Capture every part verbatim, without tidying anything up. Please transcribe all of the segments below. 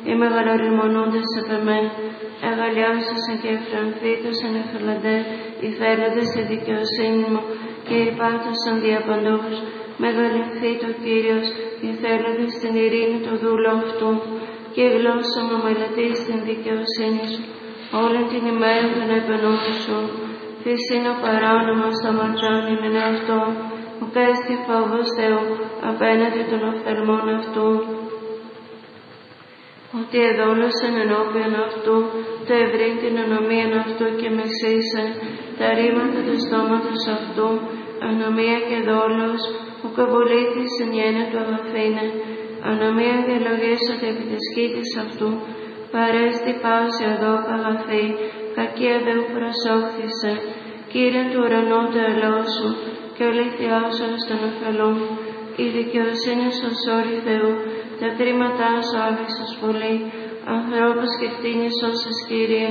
οι μεγαλοριμονούντες επ' εμέ. Εγαλιάσασαν και εφρανθήτωσαν εθελοντέ, οι θέλοντες στη δικαιοσύνη μου, και υπάτωσαν διαπαντός. Μεγαλυνθεί το Κύριος, οι θέλοντες στην ειρήνη του δούλου αυτού, και η γλώσσα μου μελετεί στην δικαιοσύνη σου. Όλη την ημέρα των επενών σου, θες είναι ο παράνομος στα μαρτάνιν εν αυτό, ο κέστη φόβος Θεού απέναντι των οφθαλμών αυτού. Ότι εδόλωσαν ενώπιον αυτού, το ευρύ την ονομίαν αυτού και μεσήσαν τα ρήματα του στόματος αυτού, ανομία και δόλος, ο καβολίτης εν γέννη του αγαθήνε, ανομία διαλογήσατε επί της σκήτης αυτού, παρέστη πάση οδό αγαθή, κακία δεου προσόχθησε, Κύριε του ουρανού το ελαιό σου, και ολίθιά σου στον ωφελόν, η δικαιοσύνη σου σώρη Θεού, τα κρίματά σου άβυσσος πολύ, ανθρώπους και κτίνης όσες Κύριε,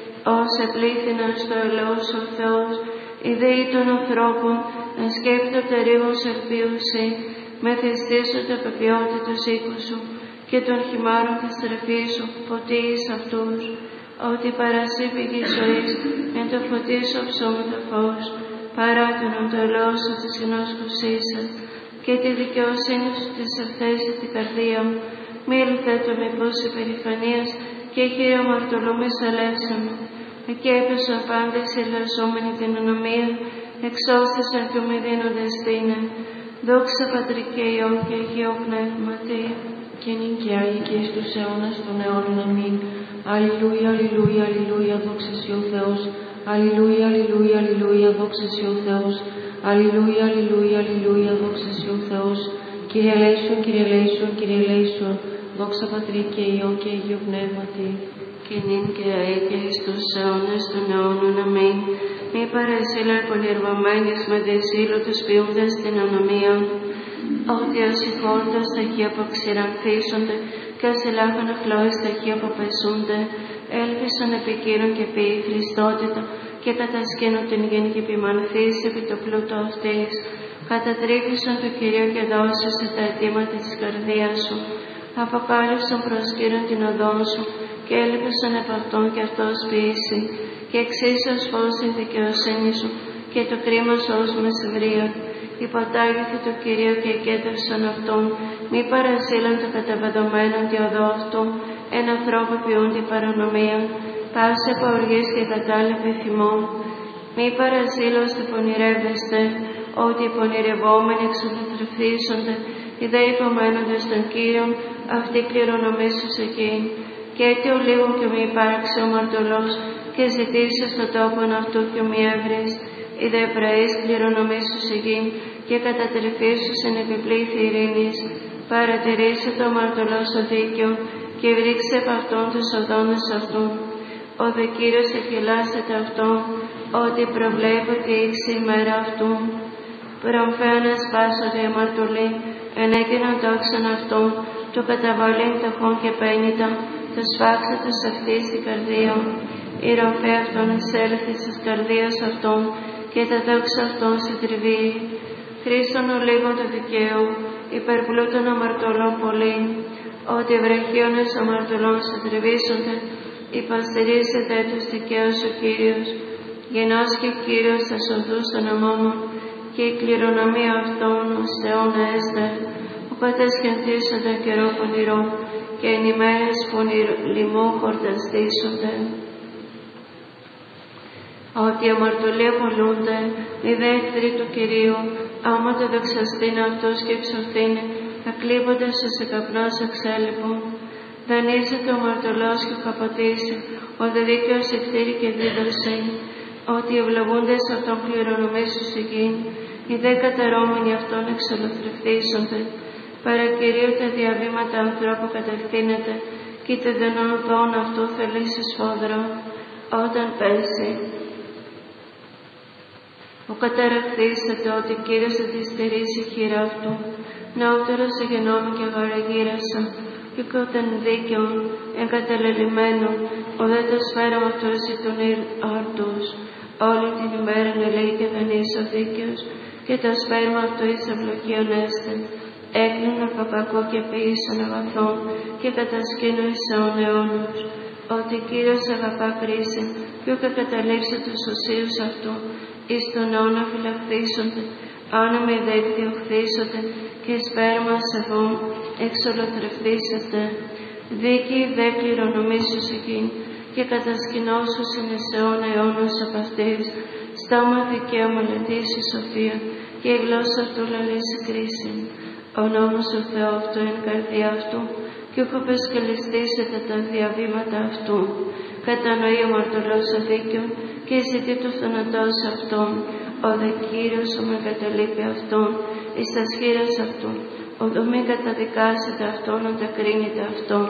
όσε πλήθυναν στο ελαιό σου ο Θεός, η δεή των ανθρώπων, να σκέπτονται ρίγος ελπίουσι, με θυστήσω το πεπιότητος οίκου σου, και των χυμάρων της τρεφής σου, ποτίεις αυτούς, ότι παρασύ πηγή ζωής, εν το φωτίσω ψώμη το φως, παράτηνον το ελαιό σου της γνώσκουσίσα, και τη δικαιοσύνη σου της ευθέσει την καρδία μου, μη ελθέτω μήπως υπερηφανίας, και Κύριε αμαρτωλού μη σαλεύσαμε. Εκεί έπεσαν πάντες οι λαζόμενοι την ονομία, εξώστησαν του μη δίνοντες τίνε. Δόξα Πατρί και Υιό και Αγίο Πνεύματι, και νυν και άγιοι και εις τους αιώνας των αιώνων. Αμήν. Αλληλούια, αλληλούια, αλληλούια, δόξα σοι ο Θεός. Αλληλούια, αλληλούια, αλληλούια, δόξα σοι ο Θεός. Αλληλούια, αλληλούια, αλληλούια, δόξα σοι ο Θεός. Κύριε ελέησον, Κύριε ελέησον, Κύριε ελέησον. Δόξα Πατρί και Υιό και Αγίο Πνεύματι, και νυν και αεί και εις τους αιώνας των αιώνων. Αμήν. Μη παρασύλλα πολυεργομένης με δυσύλλου τους ποιούντας την ονομία, ότι ασυχώντας τα χεία που ξηρανθίσονται, και ασυλάχων αχλώες τα χεία που πεσούνται, έλπισαν επί Κύρων και επί Χριστότητα, και κατασκήνουν την γη και επιμανθείς επί το πλούτο αυτής. Κατατρίκησαν το Κυρίο και δώσεσαι τα αιτήματα της καρδίας σου. Αποκάλυψαν προς Κύριον την οδόν σου, και έλπισαν επ' αυτόν και αυτός ποιήσει. Και εξίσως φως την δικαιοσύνη σου, και το κρίμα σου ως μεσημβρία. Υποτάγηθη το Κυρίο και εκέτευσαν αυτόν, μη παρασύλλαν το καταπεδωμένο τη οδό αυτού, εν ανθρώπου ποιούν την παρανομία, πάση από οργής και κατάλοιπη θυμών. Μη παρασύλλως το πονηρεύεστε, ότι οι πονηρευόμενοι εξολοθρευθήσονται, οι δε υπομένοντες των Κύριων, αυτοί κληρονομήσους εκεί. Και έτσι ο λίγο και μη υπάρξει ο μαρτωλός, και ζητήσει στον τόπον αυτού και μη έβρις, οι δε πραείς κληρονομήσους εκεί, και κατατρεφήσους εν επιπλήθη ειρήνης. Παρατηρήσε το μαρτωλός ο δίκαιο, και βρήξε επ' αυτόν τους οδόνες αυτού. Ο δε Κύριος εκχυλάσσεται αυτόν, ότι προβλέπει τη ήξη ημέρα αυτού. Προμφέων εσπάσονται οι αμαρτωλοί, ενέκαιναν τόξαν αυτόν, το καταβολήν ταχών και πένητα, το σφάξα τους αυτής στην καρδία. Η ρομφή αυτών εισέλθει στις καρδίας αυτών, και τα δόξα αυτών συντριβεί. Χρήστον ο λίγων το δικαίου, υπερπλούτων αμαρτωλών πολύ, ότι βραχίονες αμαρτωλών συντριβήσονται, υποστηρίζεται τους δικαίους ο Κύριος. Γεννάς και Κύριος θα σωθούς των αμόμων, και η κληρονομία αυτών ως Θεόν έστε, που κατασχενθήσονται καιρό πονηρό, και εν ημέρες πονηρλιμού χορταστήσονται. Ότι οι αμαρτωλοί απολούνται, οι δε εχθροί του Κυρίου, άμα το δοξαστήν αυτός και εξωθήνε, ακλείποντας σε καπνός εξέλιπων. Δανείζεται ο αμαρτωλός και καποτήσει, ο δε δίκαιος εκτήρη και δίδωσε, ότι οι ευλογούντες αυτών κληρονομήσους εκείν, οι δε καταρώμενοι αυτών εξολοθρευθήσονται. Παρακυρίου τα διαβήματα ανθρώπου κατευθύνεται, και το δενόν δόν αυτού θελήσει σφόδρο, όταν πέσει. Ο καταραχθήσεται ότι Κύριος θα τη στηρίσει η χείρα αυτού, νεότερος εγενόμη και αγοραγύρασα, οικόταν δίκαιον, εγκαταλελειμμένον, ο δε το σφαίραμα αυτού ζητούν αρτούς. Όλη την ημέρα ελέει και δανείς ο δίκαιος, και το σφαίραμα αυτού εις ευλογίων έστε. έκλεινον από κακό και ποιήσαν αγαθόν και κατασκήνω εις αιών αιώνους. Ότι Κύριος αγαπά κρίση και ούκα καταλήψει τους οσίους αυτού, εις τον αιώνα φυλαχθήσονται, άνεμοι δε εκδιωχθήσονται και σπέρμα σεβών εξολοθρευτήσετε. Δίκη δε κληρονομήσους εκείνη και κατασκηνώσους είναι σε αιώνα αιώνους απ' αυτής, στόμα δικαίωμα λετήσει σοφία και η γλώσσα αυτού λαλήσει κρίση. Ο νόμος του Θεού αυτού εν καρδιά αυτού και ούκ πεσκελιστήσετε τα διαβήματα αυτού. Κατανοεί ο μαρτωλός αδίκαιον και ζητεί του θανατός αυτόν. Ο δε Κύριος ο με καταλείπει αυτόν εις τας χείρας αυτού. Ο δο μη καταδικάσετε αυτόν, ο τα κρίνεται αυτόν.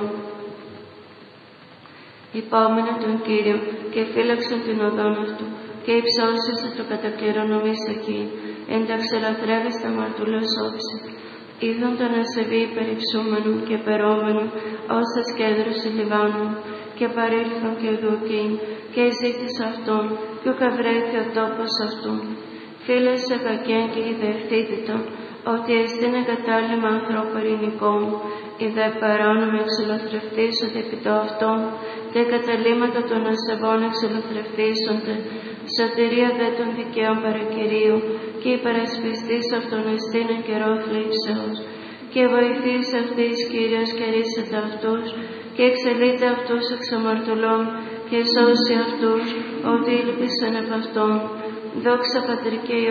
Υπόμενον τον Κύριο και φύλαξον την οδόν αυτού και υψώσισε το κατακληρονομής εκεί. Ένταξε λαθρεύεις τα μαρτωλός όψη. Είδον τον ασεβή υπερυψούμενον και περόμενον ως τα σκέδρους Λιβάνου και παρήλθον και δουκήν και ζήτησε αυτόν και ουκ βρέθη ο τόπος αυτού. Φίλεσε κακέν και ιδευθύτητον ότι εστίν εγκατάλημα ανθρώπου ελληνικών, οι δε παράνομοι εξολοθρευτήσονται επί το αυτόν, τα καταλήμματα των ασεβών εξολοθρευτήσονται, σωτηρία δε των δικαίων παρακυρίου, και υπερασπιστής αυτών εστίν εν καιρό θλίψεως, και βοηθείς αυτής Κύριος και ρίσεται αυτούς, και εξελείται αυτούς εξ αμαρτωλών, και σώσει αυτούς, ότι ήλπισαν επ' αυτόν. Δόξα Πατρί και